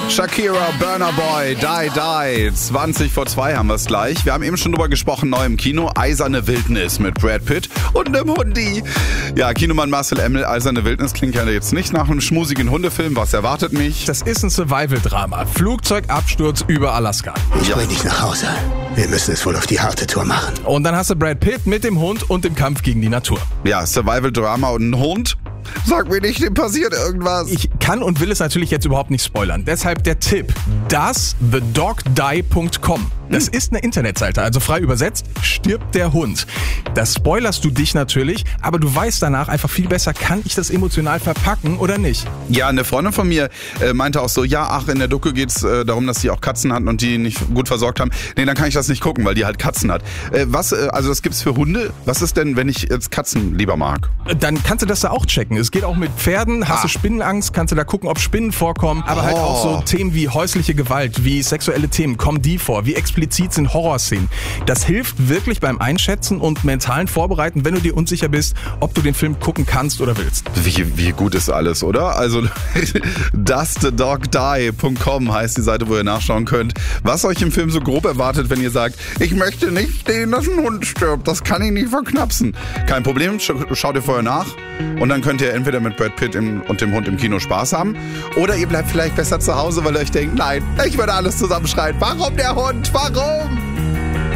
Shakira, Burna Boy, Die Die. 20 vor 2 haben wir es gleich. Wir haben eben schon drüber gesprochen, neu im Kino. Eiserne Wildnis mit Brad Pitt und einem Hundi. Ja, Kinomann Marcel Emmel, Eiserne Wildnis klingt ja jetzt nicht nach einem schmusigen Hundefilm. Was erwartet mich? Das ist ein Survival-Drama. Flugzeugabsturz über Alaska. Ich bring dich nach Hause. Wir müssen es wohl auf die harte Tour machen. Und dann hast du Brad Pitt mit dem Hund und dem Kampf gegen die Natur. Ja, Survival-Drama und ein Hund. Sag mir nicht, dem passiert irgendwas. Ich kann und will es natürlich jetzt überhaupt nicht spoilern. Deshalb der Tipp. TheDogDie.com. Das ist eine Internetseite, also frei übersetzt, stirbt der Hund. Da spoilerst du dich natürlich, aber du weißt danach einfach viel besser, kann ich das emotional verpacken oder nicht? Ja, eine Freundin von mir meinte auch so, in der Doku geht's darum, dass die auch Katzen hatten und die nicht gut versorgt haben. Nee, dann kann ich das nicht gucken, weil die halt Katzen hat. Also das gibt's für Hunde? Was ist denn, wenn ich jetzt Katzen lieber mag? Dann kannst du das da auch checken. Es geht auch mit Pferden. Hast du Spinnenangst, kannst du da gucken, ob Spinnen vorkommen. Aber halt auch so Themen wie häusliche Gewalt, wie sexuelle Themen, kommen die vor? Wie explizit sind Horrorszenen? Das hilft wirklich beim Einschätzen und mentalen Vorbereiten, wenn du dir unsicher bist, ob du den Film gucken kannst oder willst. Wie gut ist alles, oder? Also TheDogDie.com heißt die Seite, wo ihr nachschauen könnt, was euch im Film so grob erwartet, wenn ihr sagt, ich möchte nicht sehen, dass ein Hund stirbt. Das kann ich nicht verknapsen. Kein Problem, schaut ihr vorher nach und dann könnt ihr entweder mit Brad Pitt und dem Hund im Kino Spaß haben oder ihr bleibt vielleicht besser zu Hause, weil ihr euch denkt, nein, ich würde alles zusammenschreien. Warum der Hund? Warum?